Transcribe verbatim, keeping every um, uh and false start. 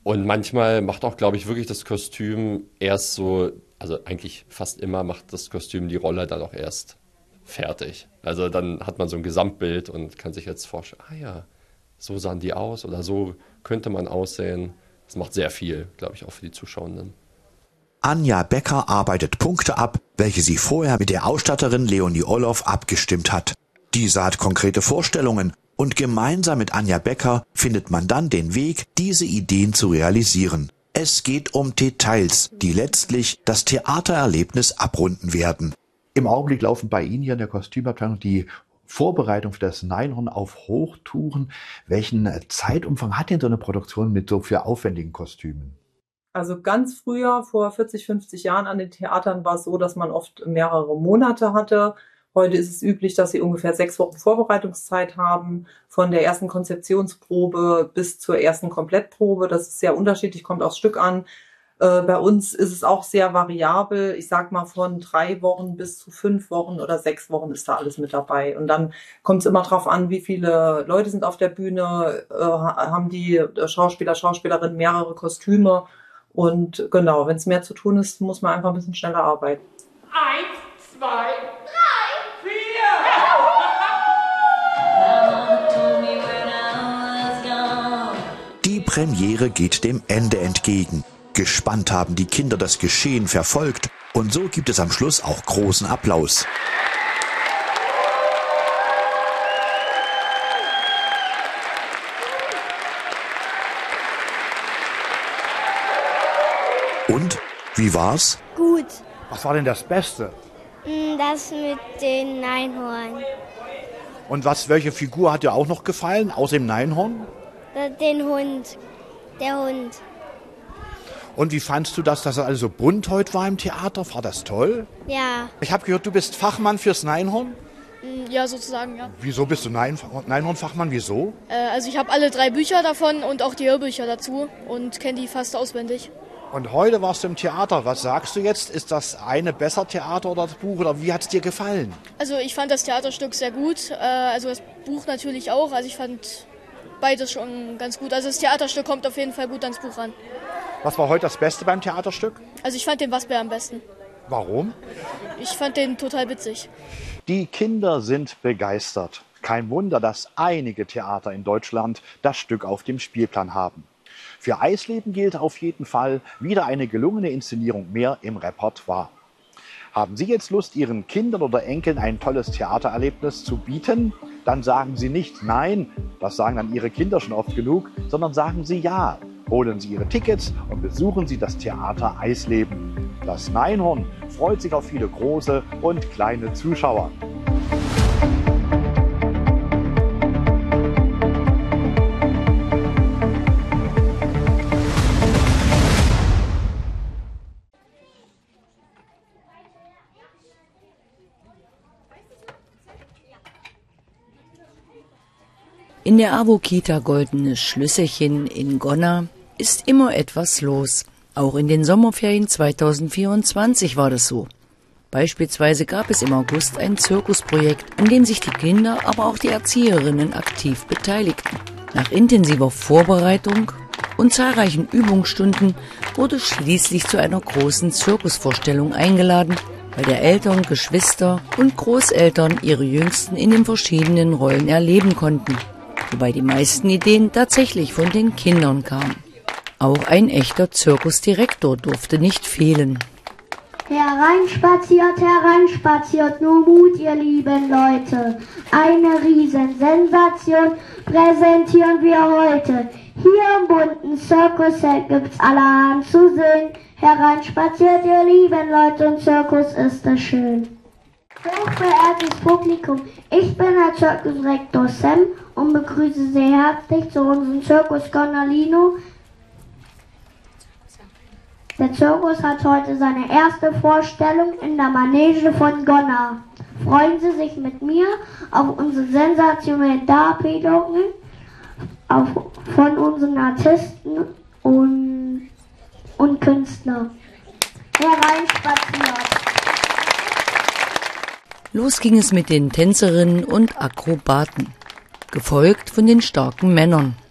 Und manchmal macht auch, glaube ich, wirklich das Kostüm erst so, also eigentlich fast immer macht das Kostüm die Rolle dann auch erst fertig. Also dann hat man so ein Gesamtbild und kann sich jetzt vorstellen, ah ja, so sahen die aus oder so könnte man aussehen. Das macht sehr viel, glaube ich, auch für die Zuschauenden. Anja Becker arbeitet Punkte ab, welche sie vorher mit der Ausstatterin Leonie Orloff abgestimmt hat. Diese hat konkrete Vorstellungen und gemeinsam mit Anja Becker findet man dann den Weg, diese Ideen zu realisieren. Es geht um Details, die letztlich das Theatererlebnis abrunden werden. Im Augenblick laufen bei Ihnen hier in der Kostümabteilung die Vorbereitung für das Neinhorn auf Hochtouren. Welchen Zeitumfang hat denn so eine Produktion mit so für aufwendigen Kostümen? Also ganz früher, vor vierzig, fünfzig Jahren an den Theatern war es so, dass man oft mehrere Monate hatte. Heute ist es üblich, dass sie ungefähr sechs Wochen Vorbereitungszeit haben, von der ersten Konzeptionsprobe bis zur ersten Komplettprobe. Das ist sehr unterschiedlich, kommt aufs Stück an. Äh, bei uns ist es auch sehr variabel. Ich sag mal, von drei Wochen bis zu fünf Wochen oder sechs Wochen ist da alles mit dabei. Und dann kommt es immer drauf an, wie viele Leute sind auf der Bühne, äh, haben die Schauspieler, Schauspielerinnen mehrere Kostüme. Und genau, wenn es mehr zu tun ist, muss man einfach ein bisschen schneller arbeiten. Eins, zwei, drei, vier! Die Premiere geht dem Ende entgegen. Gespannt haben die Kinder das Geschehen verfolgt und so gibt es am Schluss auch großen Applaus. Und, wie war's? Gut. Was war denn das Beste? Das mit den Neinhorn. Und was, welche Figur hat dir auch noch gefallen, außer dem Neinhorn? Den Hund. Der Hund. Und wie fandst du das, dass es also so bunt heute war im Theater? War das toll? Ja. Ich habe gehört, du bist Fachmann fürs Neinhorn? Ja, sozusagen, ja. Wieso bist du Nein- Neinhorn-Fachmann? Wieso? Äh, also ich habe alle drei Bücher davon und auch die Hörbücher dazu und kenne die fast auswendig. Und heute warst du im Theater. Was sagst du jetzt? Ist das eine besser Theater oder das Buch? Oder wie hat es dir gefallen? Also ich fand das Theaterstück sehr gut. Äh, also das Buch natürlich auch. Also ich fand beides schon ganz gut. Also das Theaterstück kommt auf jeden Fall gut ans Buch ran. Was war heute das Beste beim Theaterstück? Also ich fand den Wasbär am besten. Warum? Ich fand den total witzig. Die Kinder sind begeistert. Kein Wunder, dass einige Theater in Deutschland das Stück auf dem Spielplan haben. Für Eisleben gilt auf jeden Fall wieder eine gelungene Inszenierung mehr im Repertoire. Haben Sie jetzt Lust, Ihren Kindern oder Enkeln ein tolles Theatererlebnis zu bieten? Dann sagen Sie nicht Nein, das sagen dann Ihre Kinder schon oft genug, sondern sagen Sie Ja. Holen Sie Ihre Tickets und besuchen Sie das Theater Eisleben. Das Neinhorn freut sich auf viele große und kleine Zuschauer. In der AWO-Kita Goldenes Schlüsselchen in Gonna ist immer etwas los. Auch in den Sommerferien zweitausendvierundzwanzig war das so. Beispielsweise gab es im August ein Zirkusprojekt, an dem sich die Kinder, aber auch die Erzieherinnen aktiv beteiligten. Nach intensiver Vorbereitung und zahlreichen Übungsstunden wurde schließlich zu einer großen Zirkusvorstellung eingeladen, bei der Eltern, Geschwister und Großeltern ihre Jüngsten in den verschiedenen Rollen erleben konnten. Wobei die meisten Ideen tatsächlich von den Kindern kamen. Auch ein echter Zirkusdirektor durfte nicht fehlen. Hereinspaziert, hereinspaziert, nur Mut, ihr lieben Leute. Eine Riesensensation präsentieren wir heute. Hier im bunten Zirkus gibt's allerhand zu sehen. Hereinspaziert, ihr lieben Leute, und Zirkus ist es schön. Hochverehrtes Publikum, ich bin der Zirkusdirektor Sam und begrüße Sie herzlich zu unserem Zirkus Gonalino. Der Zirkus hat heute seine erste Vorstellung in der Manege von Gonna. Freuen Sie sich mit mir auf unsere sensationellen Darbietungen auf, von unseren Artisten und, und Künstlern. Hereinspaziert! Los ging es mit den Tänzerinnen und Akrobaten, gefolgt von den starken Männern.